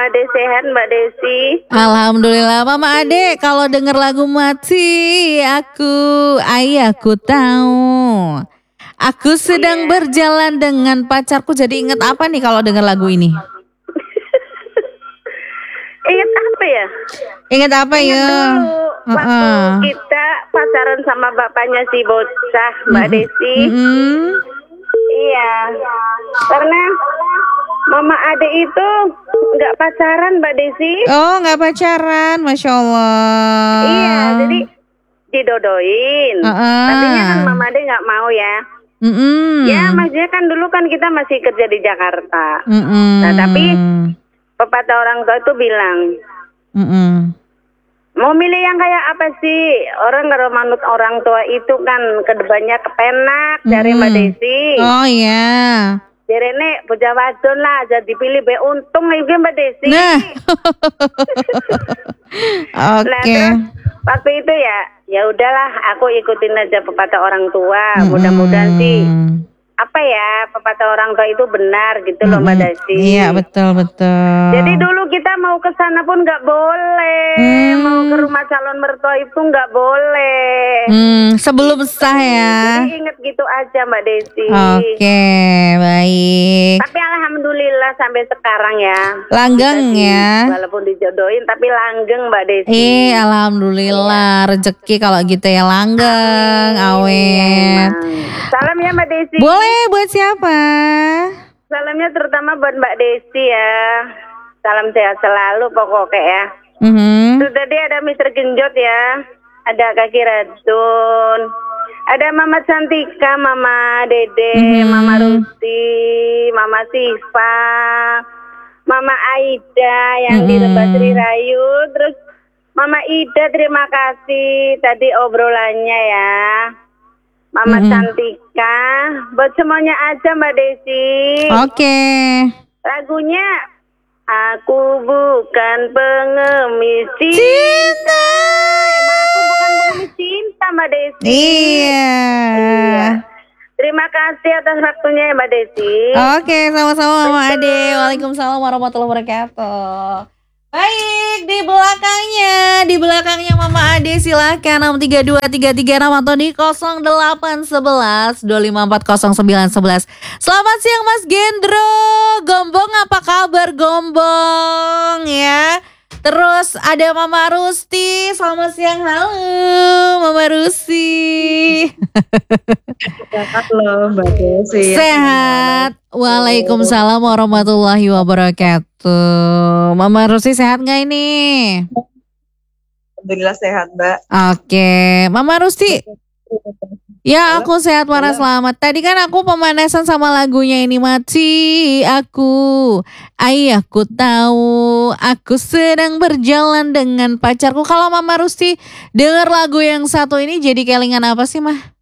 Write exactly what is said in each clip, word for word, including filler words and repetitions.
Mama Ade sehat Mbak Desi? Alhamdulillah Mama Ade, kalau denger lagu Mati Aku, Ayahku Tahu. Aku sedang yeah. berjalan dengan pacarku. Jadi inget apa nih kalau denger lagu ini? Ingat apa ya? Ingat apa Ingat ya? Dulu waktu uh-uh. kita pacaran sama bapaknya si bocah Mbak mm-hmm. Desi. Mm-hmm. Iya, karena Mama Ade itu nggak pacaran Mbak Desi. Oh, nggak pacaran, Masya Allah. Iya, jadi didodoin. Uh-uh. Tapi kan Mama Ade nggak mau ya. Mm-hmm. Ya, maksudnya kan dulu kan kita masih kerja di Jakarta. Mm-hmm. Nah, tapi pepatah orang tua itu bilang, mm-hmm. mau milih yang kayak apa sih? Orang kalau manut orang tua itu kan kedepannya kepenak dari mm-hmm. Mbak Desi. Oh iya. Yeah. Jadi nek puja wadon lah, jadi pilih be untung juga Mbak Desi. Nah. Oke. Okay. Nah, waktu itu ya, ya udahlah, aku ikutin aja pepatah orang tua. Mm-hmm. Mudah-mudahan sih apa ya, pepatah orang tua itu benar gitu loh Mbak Desi. Iya betul betul. Jadi dulu kita mau ke sana pun nggak boleh, hmm. mau ke rumah calon mertua itu nggak boleh. Hmm, sebelum sah ya. Jadi inget gitu aja Mbak Desi. Oke baik. Tapi alhamdulillah sampai sekarang ya. Langgeng di, ya. Walaupun dijodohin tapi langgeng Mbak Desi. Eh alhamdulillah ya. Rezeki kalau gitu ya langgeng, awet. Salam ya Mbak Desi. Boleh. Buat siapa? Salamnya terutama buat Mbak Desi ya. Salam sehat selalu pokoknya ya. Mm-hmm. Terus tadi ada mister Genjot ya. Ada Kaki Radun. Ada Mama Cantika, Mama Dede, mm-hmm. Mama Rusti, Mama Siva, Mama Aida yang mm-hmm. di Rebasri Rayu. Terus Mama Ida terima kasih tadi obrolannya ya. Mama mm-hmm. Cantika, buat semuanya aja Mbak Desi. Oke. Okay. Lagunya Aku Bukan Pengemis Cinta. Cinta. Emang aku bukan pengemis cinta Mbak Desi. Iya. Iya. Terima kasih atas waktunya ya Mbak Desi. Oke, okay, sama-sama Mama Ade. Waalaikumsalam warahmatullahi wabarakatuh. Baik, di belakangnya, di belakangnya Mama Ade silahkan enam tiga dua tiga tiga enam atau di nol delapan satu satu dua lima empat nol sembilan satu satu. Selamat siang Mas Gendro, Gombong apa kabar Gombong ya? Terus ada Mama Rusti, selamat siang, halo Mama Rusti. Halo Mbak Desi. Sehat. Waalaikumsalam warahmatullahi wabarakatuh. Mama Rusti sehat nggak ini? Alhamdulillah sehat Mbak. Oke, Mama Rusti. Ya aku sehat Mara selamat. Tadi kan aku pemanasan sama lagunya ini Mati Aku, Ayahku Tahu. Aku sedang berjalan dengan pacarku. Kalau Mama Rusti dengar lagu yang satu ini jadi kelingan apa sih Mah?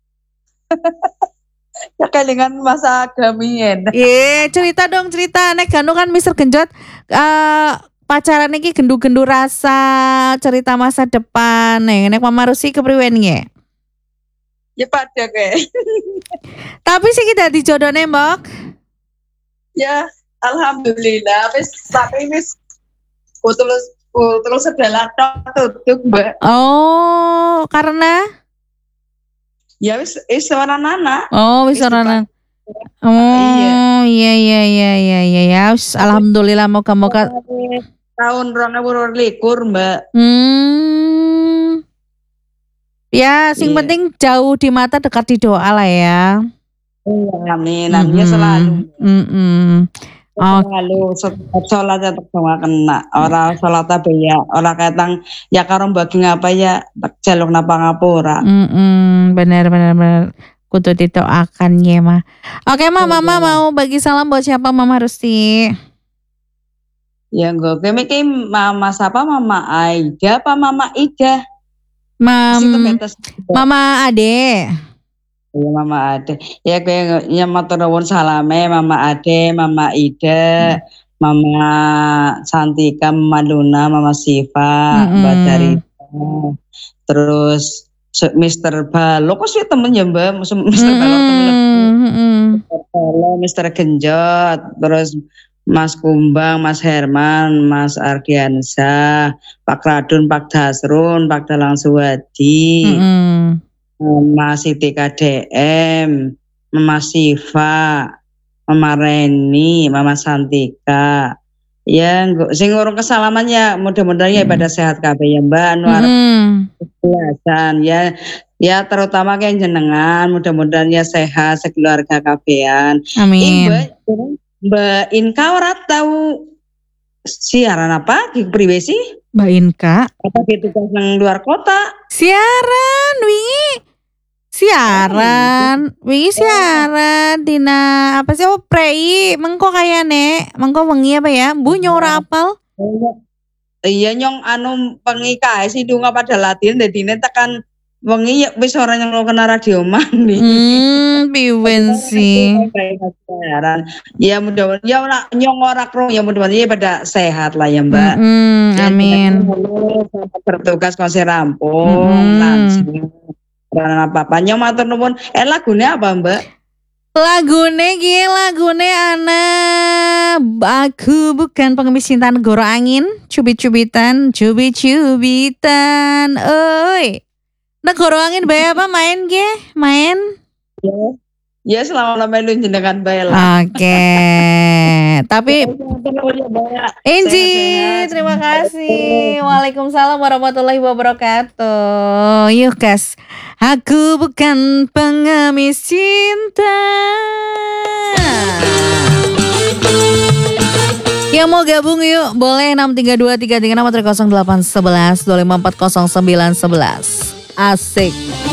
Ya kelingan masa gamien. Iya, cerita dong cerita. Nek Ganu kan mister Genjot uh, pacaran iki gendu-gendu rasa, cerita masa depan. Nek nek Mama Rusti kepriwen nge? Ya pada kayak. Tapi sih kita dijodoh nembok. Ya, alhamdulillah. Wis tapi wis terus terus sebelah tutup Mbak. Oh, karena ya wis wis orang anak. Oh, wis orang anak. Oh, iya iya iya iya iya ya. Alhamdulillah moga-moga tahun dua ribu dua puluh likur Mbak. Hmm. Ya, sing yeah. penting jauh di mata dekat di doa lah ya. Iya, amin. Amin selalu. Mm-mm. Oh. Selalu sholat tetap sama kena. Orang sholat apa ya? Orang katang ya karo bagi ngapa ya jaluk napa ngapura. Mm benar benar benar. Kudu didoakan ya mah. Oke mah, Mama mau bagi salam buat siapa Mama Rusti? Ya gue kemiki Mama siapa Mama Aida apa Mama Ida? Mam, Mama Ade. Iya Mama Ade. Ya kayak yang matur nuwun salame Mama Ade, Mama Ida, hmm. Mama Santika, Mama Luna, Mama Siva, hmm. Mbak Darita. Terus mister Balo, kok sih temen ya Mbak? mister Balo temen. Hmm. mister Balo, mister Genjot, terus Mas Kumbang, Mas Herman, Mas Ardiansa, Pak Radun, Pak Dasrun, Pak Dalang Suwadi, Mm-mm. Mas Siti K D M, Mama Siva, Mama Reni, Mama Santika. Ya, nggo- sing ngurung kesalaman ya mudah-mudahan ya pada sehat kabeh ya Mbak Anwar. Mm-mm. Kesehatan ya, ya terutama kayak jenengan mudah-mudahan ya sehat sekeluarga kabehan. Ih, Amin. Mbak, Mbak Inka ora tahu siaran apa di priwe sih? Mbak Inka Apa gitu kan nang luar kota? siaran wingi. Siaran, wingi siaran dina apa sih oh prei mengko kayane, mengko wengi apa ya? Bu nyora apal. Iya nyong anu pengi kae sih dunga pada latihan dadine tekan wengi ya wis ora nyong kena radio mandi. Hmm, piwen sih. Ya mudah-mudahan ya ora nyong ora krung ya mudah-mudahan ya pada sehat lah ya Mbak. Mm-mm, Ya, amin. jenengan selamat bertugas konser rampung Mm-mm. langsung. Ora apa-apa nyong matur nuwun. Eh lagune apa Mbak? Lagune ki lagune ana aku bukan pengemis cinta negara angin, cubit-cubitan, cubit-cubitan. Oi. Negara angin bae apa main ge? Main? Ya, ya selama-lama lu jenengan bae lah. Oke. Tapi Inji, Sehat-sehat. terima kasih. Waalaikumsalam warahmatullahi wabarakatuh. Yuk guys, aku bukan pengemis cinta. Yang mau gabung yuk, boleh enam tiga dua tiga tiga enam atau nol delapan satu satu dua lima empat nol sembilan satu satu. Asik.